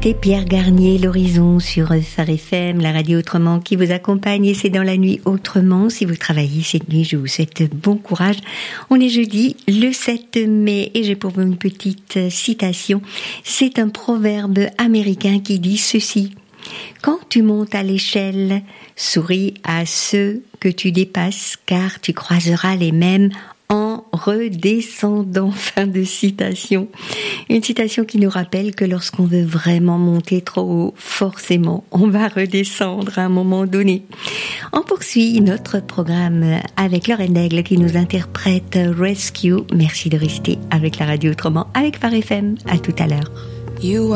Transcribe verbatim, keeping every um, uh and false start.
C'était Pierre Garnier, l'horizon sur Phare F M, la radio autrement qui vous accompagne et c'est dans la nuit autrement. Si vous travaillez cette nuit, je vous souhaite bon courage. On est jeudi le sept mai et j'ai pour vous une petite citation. C'est un proverbe américain qui dit ceci. Quand tu montes à l'échelle, souris à ceux que tu dépasses car tu croiseras les mêmes en redescendant. Fin de citation. Une citation qui nous rappelle que lorsqu'on veut vraiment monter trop haut, forcément, on va redescendre à un moment donné. On poursuit notre programme avec Lorraine Daigle qui nous interprète Rescue. Merci de rester avec la radio autrement, avec Phare F M. À tout à l'heure. You